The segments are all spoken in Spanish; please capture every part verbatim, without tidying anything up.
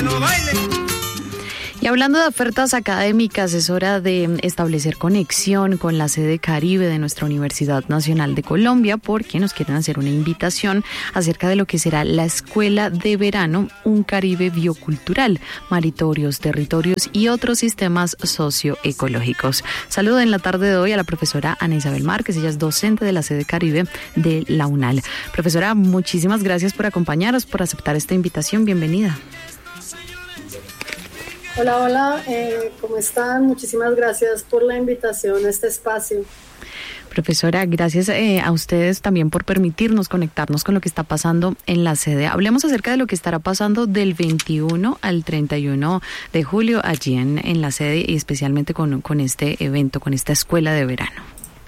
No baile. Y hablando de ofertas académicas, es hora de establecer conexión con la sede Caribe de nuestra Universidad Nacional de Colombia, porque nos quieren hacer una invitación acerca de lo que será la Escuela de Verano, un Caribe biocultural, maritorios, territorios y otros sistemas socioecológicos. Saludo en la tarde de hoy a la profesora Ana Isabel Márquez, ella es docente de la sede Caribe de la UNAL. Profesora, muchísimas gracias por acompañarnos, por aceptar esta invitación. Bienvenida. Hola, hola, eh, ¿cómo están? Muchísimas gracias por la invitación a este espacio. Profesora, gracias eh, a ustedes también por permitirnos conectarnos con lo que está pasando en la sede. Hablemos acerca de lo que estará pasando del veintiuno al treinta y uno de julio allí en, en la sede y especialmente con, con este evento, con esta escuela de verano.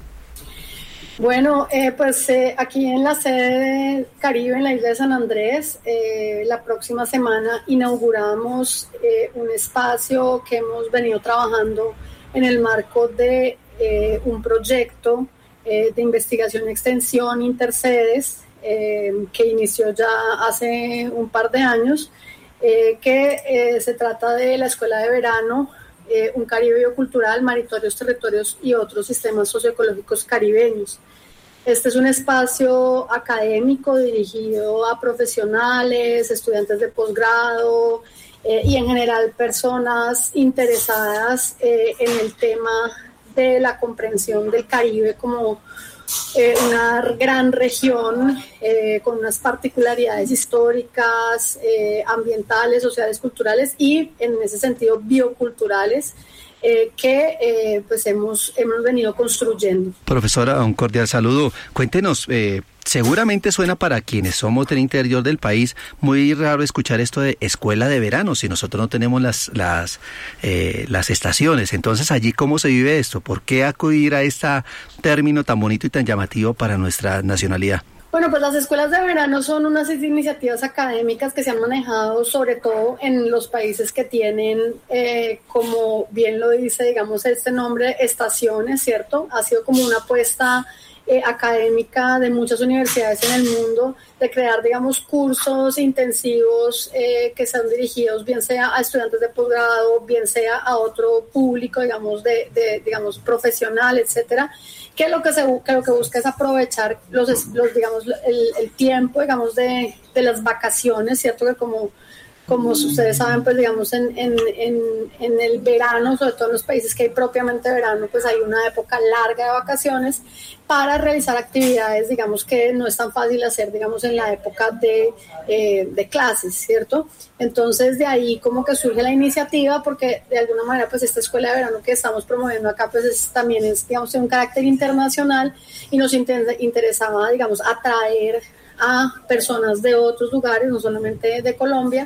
Bueno, eh, pues eh, aquí en la sede Caribe, en la isla de San Andrés, eh, la próxima semana inauguramos eh, un espacio que hemos venido trabajando en el marco de eh, un proyecto eh, de investigación y extensión intersedes eh, que inició ya hace un par de años, eh, que eh, se trata de la Escuela de Verano, Eh, un Caribe biocultural, maritorios, territorios y otros sistemas socioecológicos caribeños. Este es un espacio académico dirigido a profesionales, estudiantes de posgrado eh, y en general personas interesadas eh, en el tema de la comprensión del Caribe como Eh, una gran región eh, con unas particularidades históricas, eh, ambientales, sociales, culturales y en ese sentido bioculturales eh, que eh, pues hemos, hemos venido construyendo. Profesora, un cordial saludo. Cuéntenos, eh, seguramente suena para quienes somos del interior del país muy raro escuchar esto de escuela de verano si nosotros no tenemos las las eh, las estaciones. Entonces, allí ¿cómo se vive esto? ¿Por qué acudir a este término tan bonito y tan llamativo para nuestra nacionalidad? Bueno, pues las escuelas de verano son unas iniciativas académicas que se han manejado sobre todo en los países que tienen, eh, como bien lo dice, digamos, este nombre, estaciones, ¿cierto? Ha sido como una apuesta Eh, académica de muchas universidades en el mundo, de crear, digamos, cursos intensivos eh, que sean dirigidos bien sea a estudiantes de posgrado, bien sea a otro público, digamos, de, de digamos, profesional, etcétera, que lo que se que lo que busca es aprovechar los, los digamos, el, el tiempo, digamos, de, de las vacaciones, ¿cierto? Que como Como ustedes saben, pues digamos, en, en, en, en el verano, sobre todo en los países que hay propiamente verano, pues hay una época larga de vacaciones para realizar actividades, digamos, que no es tan fácil hacer, digamos, en la época de, eh, de clases, ¿cierto? Entonces, de ahí como que surge la iniciativa, porque de alguna manera, pues esta escuela de verano que estamos promoviendo acá, pues es, también es, digamos, de un carácter internacional y nos inter- interesaba, digamos, atraer a personas de otros lugares, no solamente de Colombia,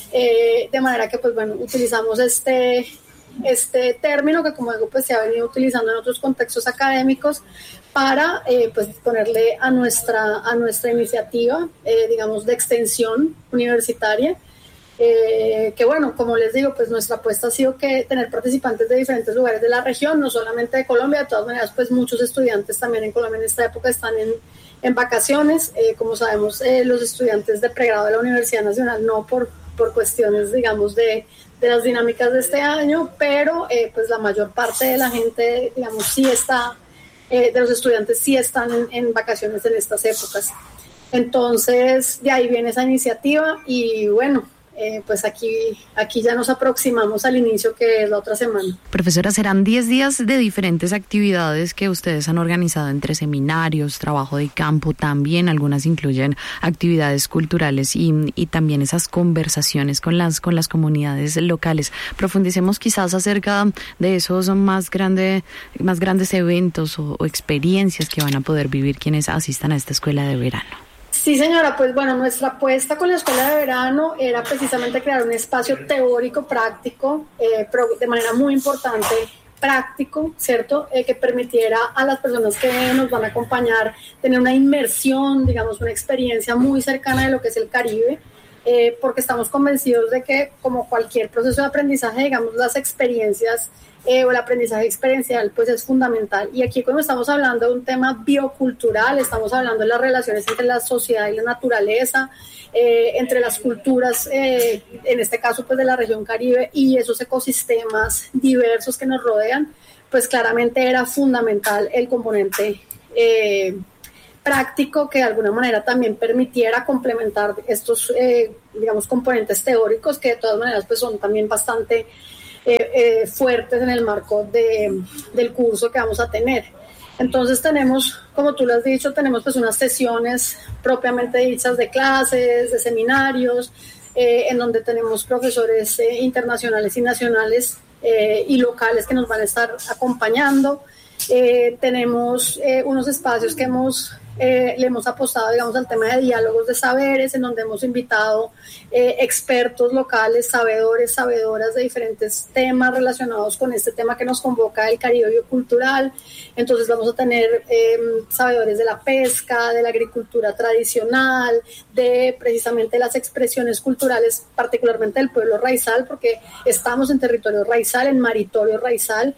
eh, de manera que, pues bueno, utilizamos este, este término que, como digo, pues se ha venido utilizando en otros contextos académicos para, eh, pues, ponerle a nuestra, a nuestra iniciativa, eh, digamos, de extensión universitaria, eh, que bueno, como les digo, pues nuestra apuesta ha sido que tener participantes de diferentes lugares de la región, no solamente de Colombia. De todas maneras, pues muchos estudiantes también en Colombia en esta época están en en vacaciones, eh, como sabemos, eh, los estudiantes de pregrado de la Universidad Nacional, no por, por cuestiones, digamos, de, de las dinámicas de este año, pero eh, pues la mayor parte de la gente, digamos, sí está, eh, de los estudiantes sí están en, en vacaciones en estas épocas. Entonces, de ahí viene esa iniciativa y bueno, Eh, pues aquí, aquí ya nos aproximamos al inicio, que es la otra semana. Profesora, serán diez días de diferentes actividades que ustedes han organizado entre seminarios, trabajo de campo, también algunas incluyen actividades culturales y, y también esas conversaciones con las, con las comunidades locales. Profundicemos quizás acerca de esos más, grande, más grandes eventos o, o experiencias que van a poder vivir quienes asistan a esta escuela de verano. Sí, señora, pues bueno, nuestra apuesta con la escuela de verano era precisamente crear un espacio teórico, práctico, eh, de manera muy importante, práctico, ¿cierto? Eh, que permitiera a las personas que nos van a acompañar tener una inmersión, digamos, una experiencia muy cercana de lo que es el Caribe, eh, porque estamos convencidos de que, como cualquier proceso de aprendizaje, digamos, las experiencias eh, o el aprendizaje experiencial pues es fundamental. Y aquí, cuando estamos hablando de un tema biocultural, estamos hablando de las relaciones entre la sociedad y la naturaleza, eh, entre las culturas, eh, en este caso pues de la región Caribe, y esos ecosistemas diversos que nos rodean, pues claramente era fundamental el componente eh, práctico, que de alguna manera también permitiera complementar estos, eh, digamos, componentes teóricos, que de todas maneras pues son también bastante eh, eh, fuertes en el marco de, del curso que vamos a tener. Entonces tenemos, como tú lo has dicho, tenemos pues unas sesiones propiamente dichas de clases, de seminarios, eh, en donde tenemos profesores eh, internacionales y nacionales eh, y locales que nos van a estar acompañando. Eh, tenemos eh, unos espacios que hemos eh, le hemos apostado, digamos, al tema de diálogos de saberes, en donde hemos invitado eh, expertos locales, sabedores, sabedoras de diferentes temas relacionados con este tema que nos convoca del Caribe biocultural. Entonces vamos a tener eh, sabedores de la pesca, de la agricultura tradicional, de precisamente las expresiones culturales, particularmente del pueblo raizal, porque estamos en territorio raizal, en maritorio raizal,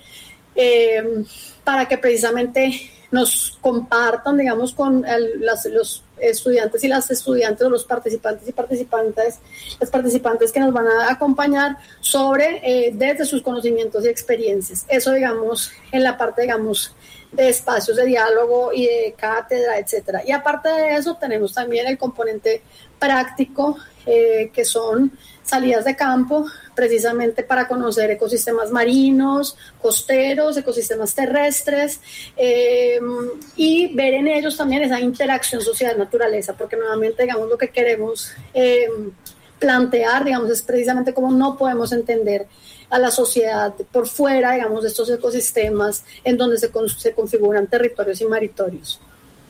eh, para que precisamente nos compartan, digamos, con el, las, los estudiantes y las estudiantes, o los participantes y participantes, las participantes que nos van a acompañar sobre, eh, desde sus conocimientos y experiencias. Eso, digamos, en la parte, digamos, de espacios de diálogo y de cátedra, etcétera. Y aparte de eso, tenemos también el componente práctico, eh, que son salidas de campo, precisamente para conocer ecosistemas marinos, costeros, ecosistemas terrestres, eh, y ver en ellos también esa interacción sociedad-naturaleza, porque nuevamente, digamos, lo que queremos eh, plantear, digamos, es precisamente cómo no podemos entender a la sociedad por fuera, digamos, de estos ecosistemas en donde se, con, se configuran territorios y maritorios.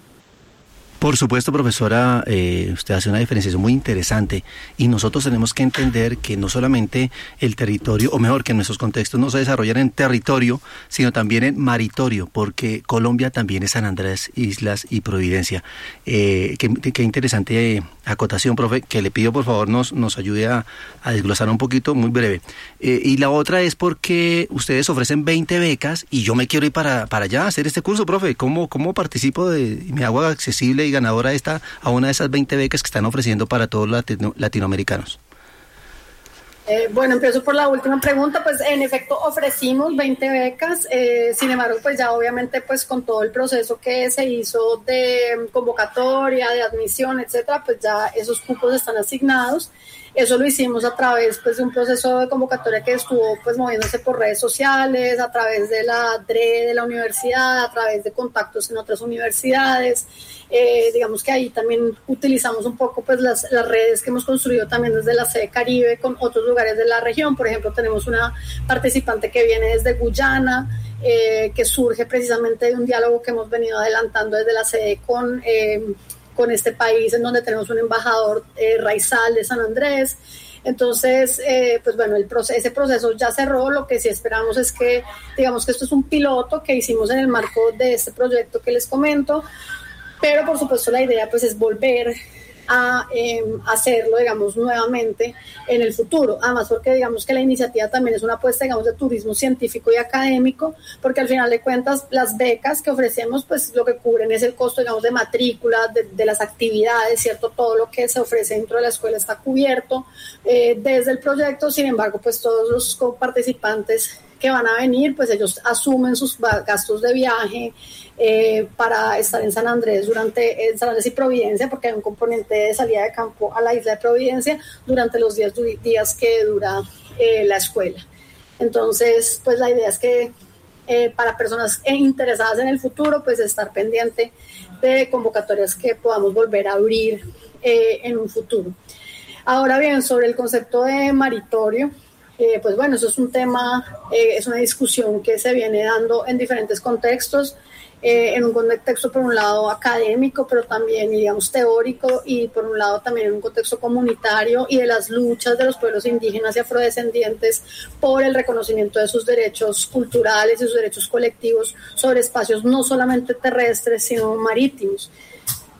Por supuesto, profesora, eh, usted hace una diferenciación muy interesante, y nosotros tenemos que entender que no solamente el territorio, o mejor, que nuestros contextos no se desarrollan en territorio, sino también en maritorio, porque Colombia también es San Andrés, Islas y Providencia. Eh, qué, qué interesante eh, acotación, profe, que le pido por favor nos, nos ayude a, a desglosar un poquito, muy breve. Eh, y la otra es porque ustedes ofrecen veinte becas y yo me quiero ir para, para allá a hacer este curso, profe. ¿Cómo, cómo participo de, y me hago accesible y ganadora esta a una de esas veinte becas que están ofreciendo para todos los latino, latinoamericanos? Eh, bueno, empiezo por la última pregunta. Pues en efecto ofrecimos veinte becas, eh, sin embargo pues ya obviamente pues con todo el proceso que se hizo de convocatoria, de admisión, etcétera, pues ya esos cupos están asignados. Eso lo hicimos a través pues de un proceso de convocatoria que estuvo pues moviéndose por redes sociales, a través de la D R E de la universidad, a través de contactos en otras universidades. Eh, digamos que ahí también utilizamos un poco pues las, las redes que hemos construido también desde la sede Caribe con otros lugares de la región. Por ejemplo, tenemos una participante que viene desde Guyana, eh, que surge precisamente de un diálogo que hemos venido adelantando desde la sede con, eh, con este país, en donde tenemos un embajador eh, raizal de San Andrés. Entonces, eh, pues bueno, el proceso, ese proceso ya cerró. Lo que sí esperamos es que, digamos que esto es un piloto que hicimos en el marco de este proyecto que les comento, pero por supuesto la idea pues es volver a eh, hacerlo, digamos, nuevamente en el futuro. Además, porque digamos que la iniciativa también es una apuesta, digamos, de turismo científico y académico, porque al final de cuentas las becas que ofrecemos pues lo que cubren es el costo, digamos, de matrícula, de, de las actividades, ¿cierto? Todo lo que se ofrece dentro de la escuela está cubierto eh, desde el proyecto. Sin embargo, pues todos los participantes que van a venir, pues ellos asumen sus gastos de viaje eh, para estar en San Andrés durante en San Andrés y Providencia, porque hay un componente de salida de campo a la isla de Providencia durante los días, días que dura eh, la escuela. Entonces, pues la idea es que eh, para personas interesadas en el futuro, pues estar pendiente de convocatorias que podamos volver a abrir eh, en un futuro. Ahora bien, sobre el concepto de maritorio, Eh, pues bueno, eso es un tema, eh, es una discusión que se viene dando en diferentes contextos, eh, en un contexto por un lado académico, pero también, digamos, teórico, y por un lado también en un contexto comunitario y de las luchas de los pueblos indígenas y afrodescendientes por el reconocimiento de sus derechos culturales y sus derechos colectivos sobre espacios no solamente terrestres, sino marítimos.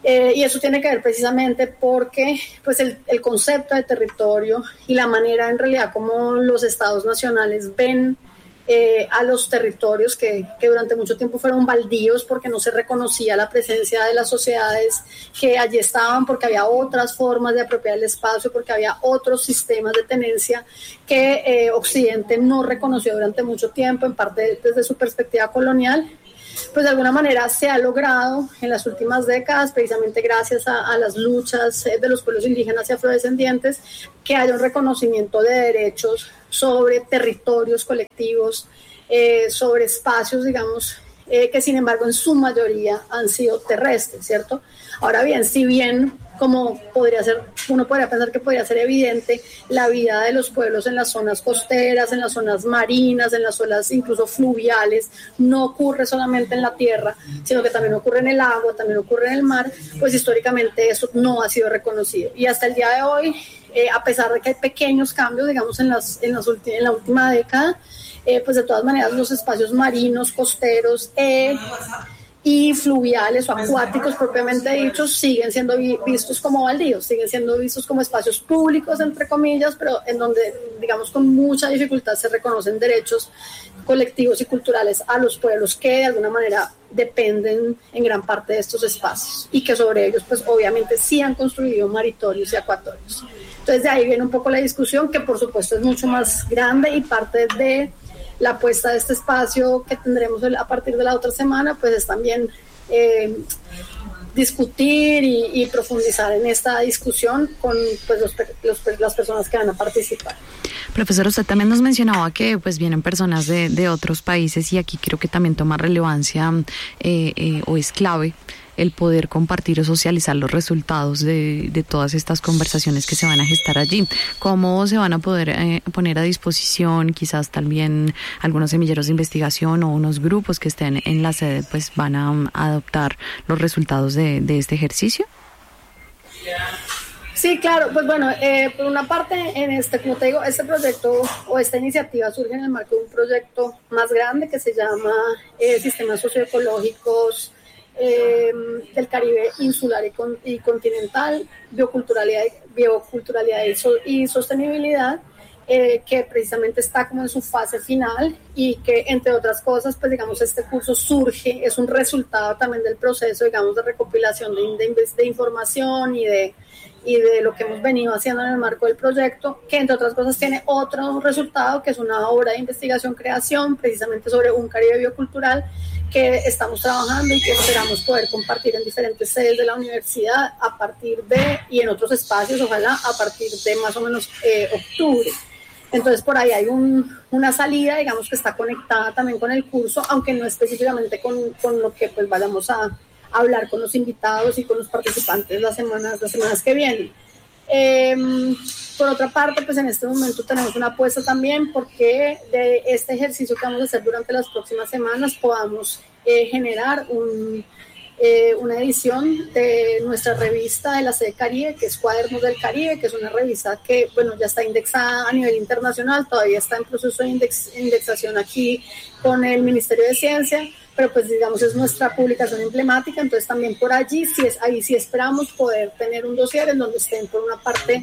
Eh, y eso tiene que ver precisamente porque pues el, el concepto de territorio y la manera en realidad como los estados nacionales ven eh, a los territorios que, que durante mucho tiempo fueron baldíos porque no se reconocía la presencia de las sociedades que allí estaban, porque había otras formas de apropiar el espacio, porque había otros sistemas de tenencia que eh, Occidente no reconoció durante mucho tiempo, en parte desde su perspectiva colonial. Pues de alguna manera se ha logrado en las últimas décadas, precisamente gracias a, a las luchas de los pueblos indígenas y afrodescendientes, que haya un reconocimiento de derechos sobre territorios colectivos, eh, sobre espacios, digamos, eh, que sin embargo en su mayoría han sido terrestres, ¿cierto? Ahora bien, si bien como podría ser, uno podría pensar que podría ser evidente, la vida de los pueblos en las zonas costeras, en las zonas marinas, en las zonas incluso fluviales, no ocurre solamente en la tierra, sino que también ocurre en el agua, también ocurre en el mar, pues históricamente eso no ha sido reconocido. Y hasta el día de hoy, eh, a pesar de que hay pequeños cambios, digamos, en, las, en, las ulti- en la última década, eh, pues de todas maneras los espacios marinos, costeros, eh, y fluviales o acuáticos propiamente dichos siguen siendo vi- vistos como baldíos, siguen siendo vistos como espacios públicos, entre comillas, pero en donde, digamos, con mucha dificultad se reconocen derechos colectivos y culturales a los pueblos que de alguna manera dependen en gran parte de estos espacios y que sobre ellos, pues obviamente sí han construido maritorios y acuatorios. Entonces de ahí viene un poco la discusión, que por supuesto es mucho más grande y parte de la apuesta de este espacio que tendremos a partir de la otra semana, pues es también eh, discutir y, y profundizar en esta discusión con pues, los, los, las personas que van a participar. Profesor, usted también nos mencionaba que pues vienen personas de, de otros países y aquí creo que también toma relevancia eh, eh, o es clave el poder compartir o socializar los resultados de, de todas estas conversaciones que se van a gestar allí. ¿Cómo se van a poder eh, poner a disposición quizás también algunos semilleros de investigación o unos grupos que estén en la sede, pues van a um, adoptar los resultados de, de este ejercicio? Sí, claro, pues bueno, eh, por una parte, en este, como te digo, este proyecto o esta iniciativa surge en el marco de un proyecto más grande que se llama eh, Sistemas Socioecológicos Eh, del Caribe insular y, con, y continental, bioculturalidad, bioculturalidad y, so, y sostenibilidad, eh, que precisamente está como en su fase final y que, entre otras cosas, pues digamos, este curso surge, es un resultado también del proceso, digamos, de recopilación de, de, de información y de, y de lo que hemos venido haciendo en el marco del proyecto, que entre otras cosas tiene otro resultado, que es una obra de investigación-creación, precisamente sobre un Caribe biocultural, que estamos trabajando y que esperamos poder compartir en diferentes sedes de la universidad a partir de, y en otros espacios, ojalá, a partir de más o menos eh, octubre. Entonces, por ahí hay un, una salida, digamos, que está conectada también con el curso, aunque no específicamente con, con lo que pues vayamos a hablar con los invitados y con los participantes las semanas, las semanas que vienen. Eh, por otra parte, pues en este momento tenemos una apuesta también porque de este ejercicio que vamos a hacer durante las próximas semanas podamos eh, generar un, eh, una edición de nuestra revista de la sede Caribe, que es Cuadernos del Caribe, que es una revista que, bueno, ya está indexada a nivel internacional, todavía está en proceso de index, indexación aquí con el Ministerio de Ciencia, pero pues digamos es nuestra publicación emblemática, entonces también por allí, sí es, ahí sí esperamos poder tener un dossier en donde estén por una parte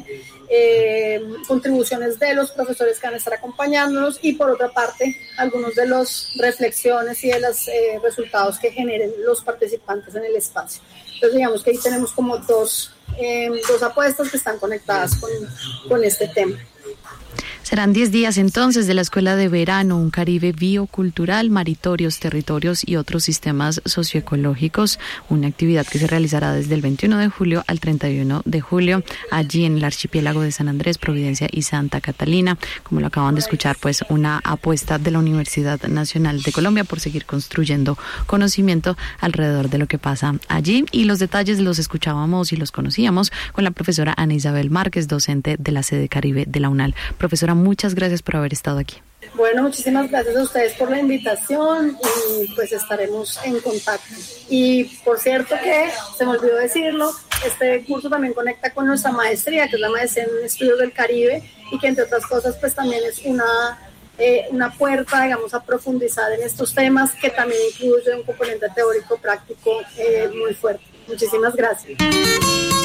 eh, contribuciones de los profesores que van a estar acompañándonos y por otra parte algunos de las reflexiones y de los eh, resultados que generen los participantes en el espacio. Entonces digamos que ahí tenemos como dos, eh, dos apuestas que están conectadas con, con este tema. Serán diez días entonces de la Escuela de Verano, un Caribe biocultural, maritorios, territorios y otros sistemas socioecológicos, una actividad que se realizará desde el veintiuno de julio al treinta y uno de julio, allí en el archipiélago de San Andrés, Providencia y Santa Catalina. Como lo acaban de escuchar, pues una apuesta de la Universidad Nacional de Colombia por seguir construyendo conocimiento alrededor de lo que pasa allí. Y los detalles los escuchábamos y los conocíamos con la profesora Ana Isabel Márquez, docente de la sede Caribe de la UNAL. Profesora, muchas gracias por haber estado aquí. Bueno, muchísimas gracias a ustedes por la invitación y pues estaremos en contacto. Y por cierto que, se me olvidó decirlo, este curso también conecta con nuestra maestría, que es la maestría en Estudios del Caribe y que entre otras cosas pues también es una, eh, una puerta, digamos, a profundizar en estos temas que también incluye un componente teórico práctico eh, muy fuerte. Muchísimas gracias.